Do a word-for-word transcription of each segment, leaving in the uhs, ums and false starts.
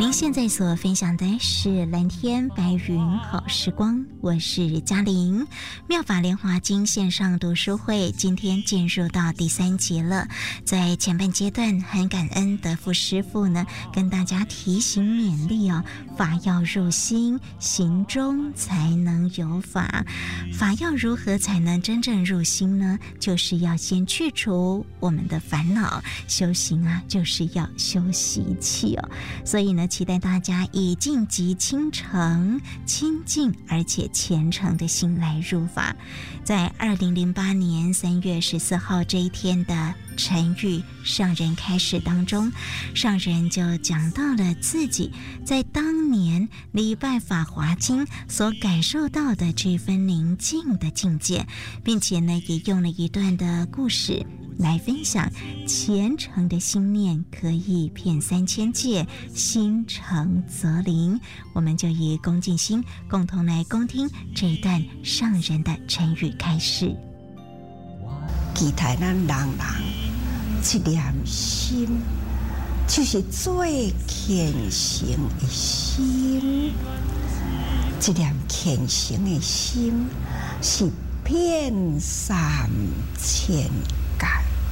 您现在所分享的是蓝天白云好时光，我是嘉玲。妙法莲华经线上读书会今天进入到第三节了。在前半阶段，很感恩德福师父呢，跟大家提醒勉励哦，法要入心，行中才能有法。法要如何才能真正入心呢？就是要先去除我们的烦恼，修行啊，就是要修习气哦。所以呢，期待大家以净极清澄、清净而且虔诚的心来入法。在二零零八年三月十四号这一天的晨语上人开始当中，上人就讲到了自己在当年礼拜法华经所感受到的这份宁静的境界，并且呢，也用了一段的故事来分享虔诚的心念可以遍三千界，心诚则灵。我们就以恭敬心共同来恭听这一段上人的晨语开始。 期待咱人人一念心，就是最虔诚的心。一念虔诚的心是遍三千界，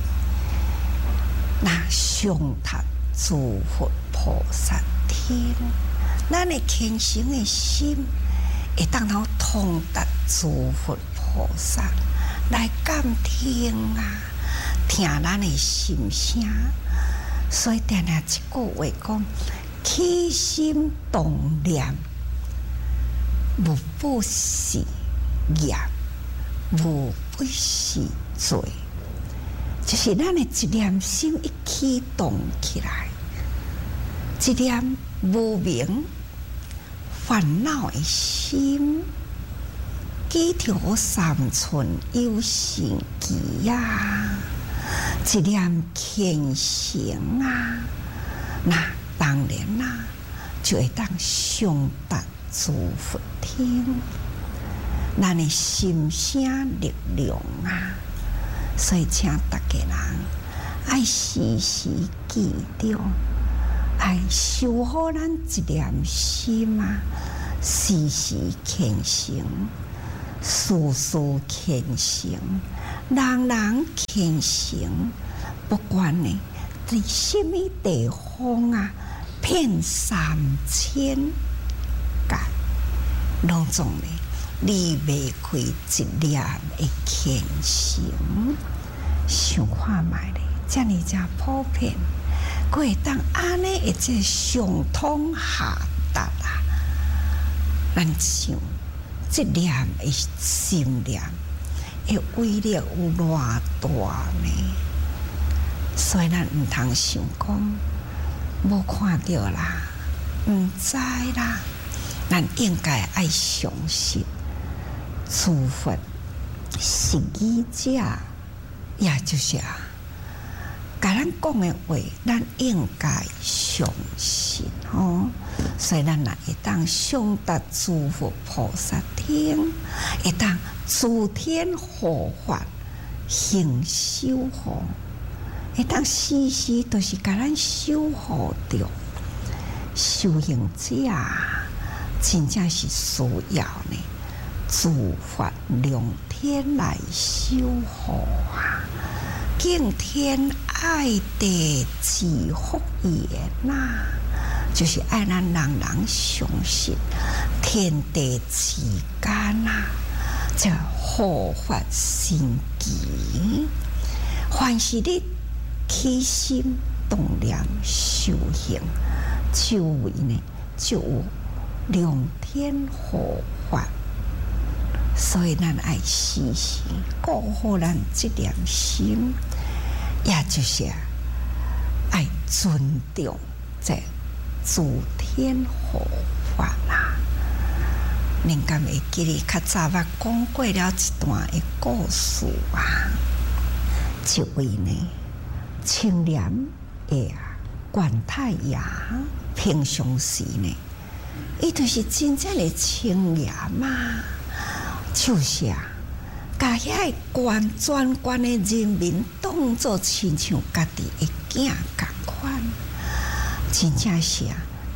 那上达诸佛菩萨天。咱的虔诚的心会当到通达诸佛菩萨来感听啊，听咱的心声。所以定定一句话讲：起心动念，无不是业，无不是罪。就是咱的一念心一启动起来，一念无明烦恼的心，几条三寸有神奇啊！一念虔诚啊，那当然啦、啊，就会当上达诸佛天。咱的心声力量啊！所以请大家人爱时时记着，爱修好咱一念心啊，时时虔诚，事事虔诚，人人虔诚，不管呢在什么地方啊，遍三千界，拢总呢离袂开一念的虔诚。想看卖咧，遮尼遮普遍，佫会当安尼一只上通下达啊！咱想，这念的心念，的威力有偌大呢？所以咱毋通想讲，无看到啦，毋知啦，咱应该爱相信。诸佛是义者，也就是啊，甲咱讲的话，咱应该相信哦。所以咱若会当上达诸佛菩萨天，会当诸天护法行守护，会当时时都是甲咱守护着。修行者真正是需要呢。诸法良天来守护啊，敬天爱地之福言呐、啊，就是爱咱人人相信天地之间啊，这护法神奇。凡是你起心动念修行，周围呢就有良天护法。所以咱爱时时顾好咱这念心，也就是爱尊重这诸天护法啦。恁敢会记得较早捌讲过了一段的故事啊？一位呢清廉的管太爷，平常时呢，伊就是真正的清廉嘛。就是啊，把遐官专官的人民当作亲像家己的囝共款，真正是啊，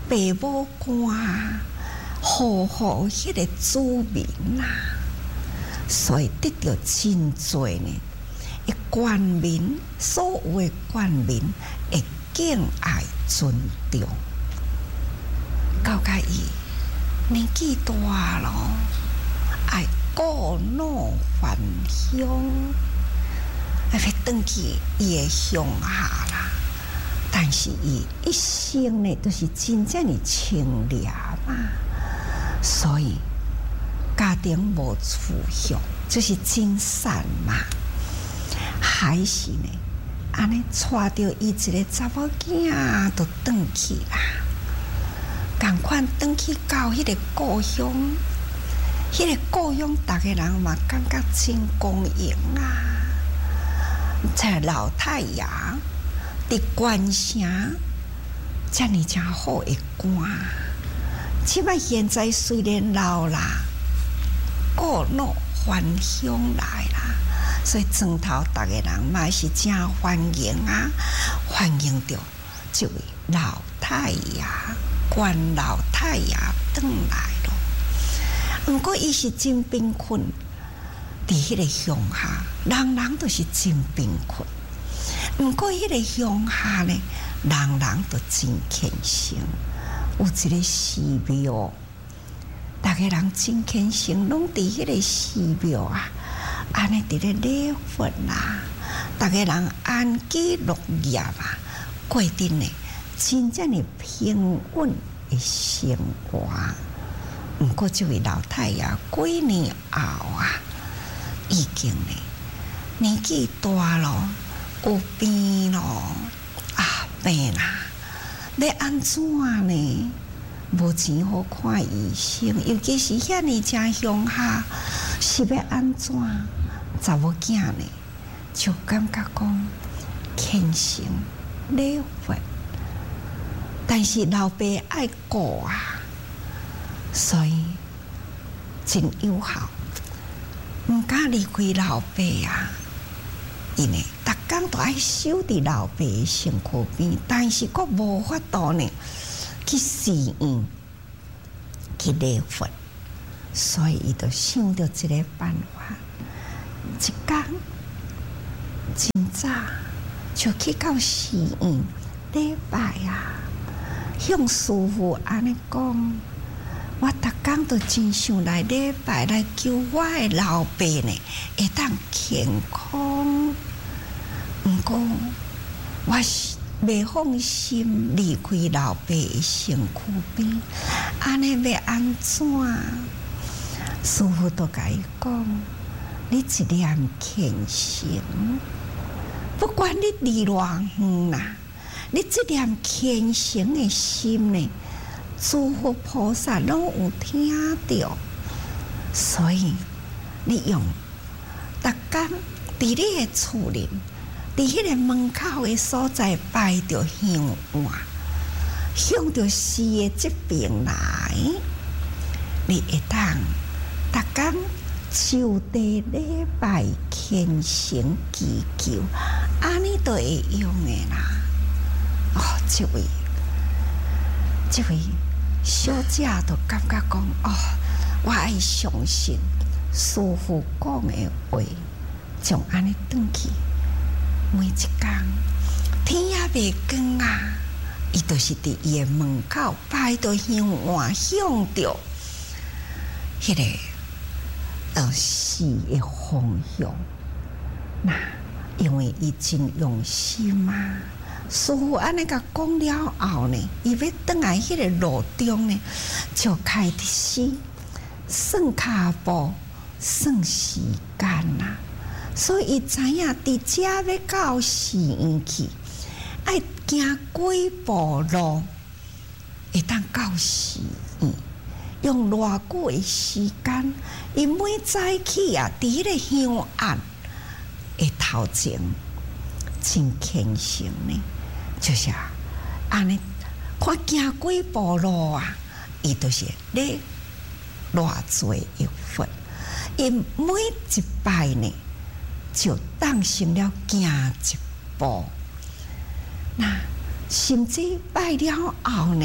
爸母官好好迄个子民啊，所以得到真多呢。一官民所有的官民会敬爱尊重，到甲伊年纪大咯，爱故老还乡，爱要转去伊的乡下啦。但是伊一生呢，都是真正的清廉嘛，所以家庭无储蓄，就是真善嘛。还是呢，安尼带着伊一个查某囝，就转去啦。共款转去到迄个故乡，迄、那个故乡，逐个人嘛感觉真光荣啊！在老太爷伫关城，遮尔真好的官，即摆现在虽然老啦，故老还乡来啦。所以庄头逐个人嘛是真欢迎啊，欢迎着这位老太爷、关老太爷转来咯。毋过伊是真贫困，伫迄个乡下，人人都是真贫困。毋过迄个乡下呢，人人都真虔诚，有一个寺庙，逐个人真虔诚，拢伫迄个寺庙啊。安尼伫咧礼佛啦，逐个人安居乐业啊，过得呢真正的平稳的生活。毋过这位老太爷几年后啊，已经呢年纪大咯，有病咯，啊病啦，要安怎呢？无钱好看医生，尤其是遐尼正乡下，是要安怎？查某囝呢，就感觉讲虔诚礼佛，但是老爸爱顾啊，所以真友好，毋敢离开老爸啊。因为逐工都爱守伫老爸的身躯边，但是佫无法度呢去寺院去礼佛，所以伊就想到一个办法。一天真早就去到寺院礼拜啊，向师父安尼讲：我逐工都真想来礼拜，来求我的老爸呢会当健康。毋过我是袂放心离开老爸的身躯边，安尼要安怎？师父都甲伊讲。你一念虔诚，不管你离偌远啦，你这念虔诚的心呢，诸佛菩萨拢有听到，所以你用逐工伫你的厝里，伫迄个门口的所在摆着香碗，向着寺的这边来，你会当逐工。就地礼拜虔诚祈求，安尼都会用的啦。哦，这位，这位小姐都感觉讲，哦，我爱相信师父讲的话，从安尼转去，每一天天也未光啊，伊都是伫伊的门口摆着香碗，向着迄个。到寺的方向，那因为伊真用心嘛，师父安尼甲讲了后呢，伊要转来迄个路中呢，就开始算骹步、算时间啦。所以伊知影伫遮要到寺院去，爱行几步路，会当到寺院。用偌久的时间，伊每早起啊，伫迄个香案的头前，真虔诚呢，就是啊，安尼看行几步路啊，伊都是咧偌济一佛，伊每一摆呢，就当成了行一步。那甚至拜了后呢，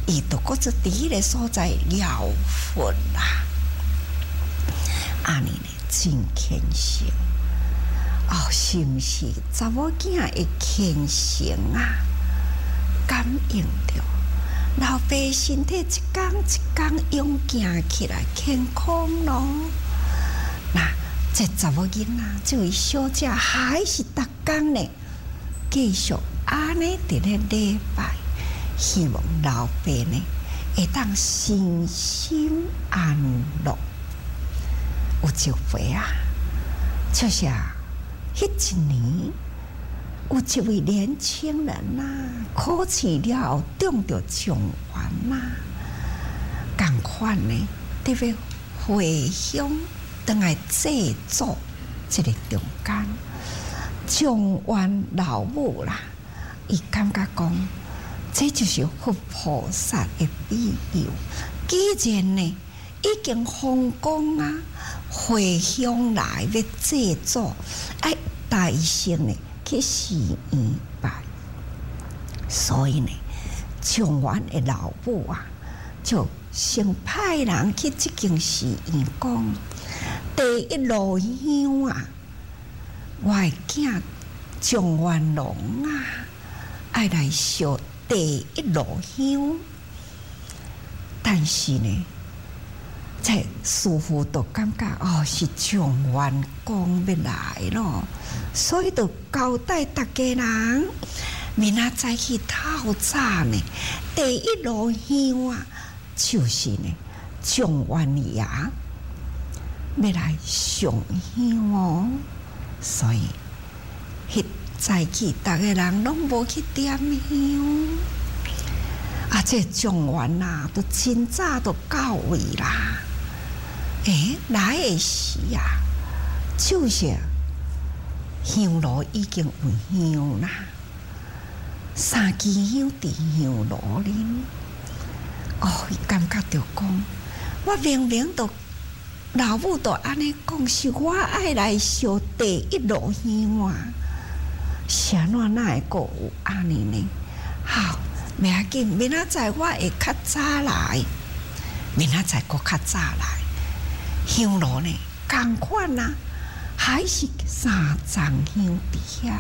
伊都搁做伫迄个所在了佛啦，安尼呢真虔诚。哦，是毋是查某囝的虔诚啊？感应着老爸身体一天一天勇行起来，健康咯。那这查某囡仔，这位小姐还是逐工呢，继续安尼伫咧礼拜，希望老爸呢会当身心安乐。有一回啊，就是啊，迄一年有一位年轻人呐、啊，考试了后中着状元呐，共款呢，特别回乡倒来祭祖，这个中间，状元老母啦，伊感觉讲，这就是佛菩萨的庇佑。既然呢，已经奉公啊，回乡来要祭祖，哎，大声呢去寺院拜，所以呢，状元的老母啊，就先派人去这间寺院讲，第一炉香啊，我的囝状元郎啊，爱来烧第一炉香，但是呢。这师傅都感觉哦是状元公要来咯，所以就交代大家人，明仔载去透早呢，第一炉香啊，就是呢状元爷要来上香哦，所以迄早起大家人拢无去点香。啊，这状元啊，都真早都到位啦。诶，来的时啊，就是香炉已经有香啦，三支香伫香炉里。哦，伊感觉着讲，我明明都老母都安尼讲，是我爱来烧第一炉香啊，是安怎哪会阁有安尼呢？好。袂要紧，明仔载我会较早来，明仔载阁较早来。香炉呢，同款啊，还是三丛香伫遐。